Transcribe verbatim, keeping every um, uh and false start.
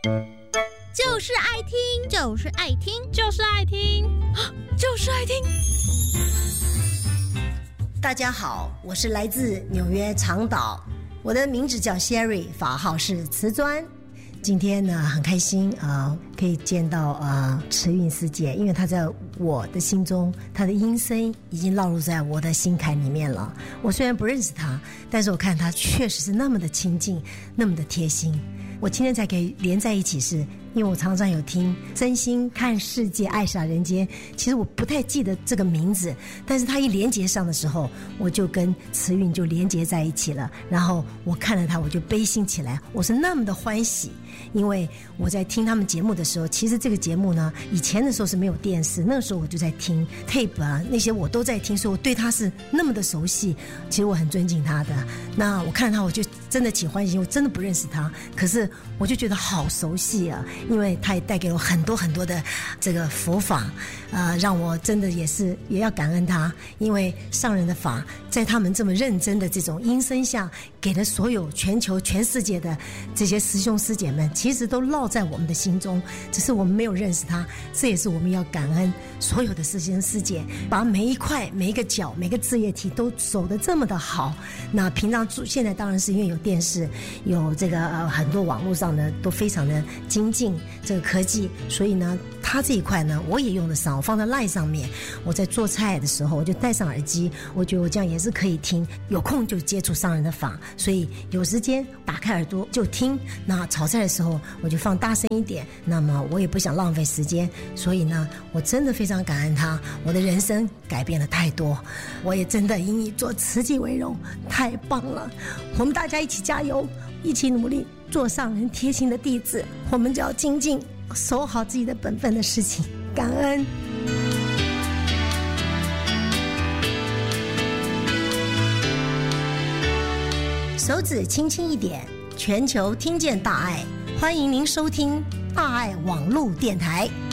就是爱听， 就是爱听， 就是爱听， 就是爱听。 大家好，我是来自纽约长岛，我的名字叫 Sherry， 法号是瓷砖。今天呢，很开心啊、呃，可以见到啊、呃、慈韵师姐，因为她在我的心中，她的音声已经烙入在我的心坎里面了。我虽然不认识她，但是我看她确实是那么的亲近，那么的贴心。我今天才可以连在一起是，因为我常常有听真心看世界爱洒人间，其实我不太记得这个名字，但是它一连接上的时候，我就跟慈韵就连接在一起了，然后我看了它我就悲心起来，我是那么的欢喜。因为我在听他们节目的时候，其实这个节目呢，以前的时候是没有电视，那个时候我就在听 tape 啊，那些我都在听，所以我对他是那么的熟悉，其实我很尊敬他的。那我看到他我就真的起欢喜，我真的不认识他，可是我就觉得好熟悉啊，因为他也带给我很多很多的这个佛法，呃，让我真的也是也要感恩他，因为上人的法在他们这么认真的这种音声下，给了所有全球全世界的这些师兄师姐们，其实都烙在我们的心中，只是我们没有认识他。这也是我们要感恩所有的师兄师姐，把每一块每一个角每个字业体都守得这么的好。那平常现在当然是因为有电视，有这个、呃、很多网络上呢都非常的精进这个科技，所以呢他这一块呢我也用得上，我放在 LINE 上面，我在做菜的时候我就戴上耳机，我觉得我这样也是可以听，有空就接触上人的法，所以有时间打开耳朵就听。那炒菜的时候我就放大声一点，那么我也不想浪费时间，所以呢我真的非常感恩他，我的人生改变了太多，我也真的以你做慈济为荣，太棒了。我们大家一起加油，一起努力做上人贴心的弟子，我们只要精进守好自己的本分的事情，感恩。手指轻轻一点，全球听见大爱，欢迎您收听大爱网络电台。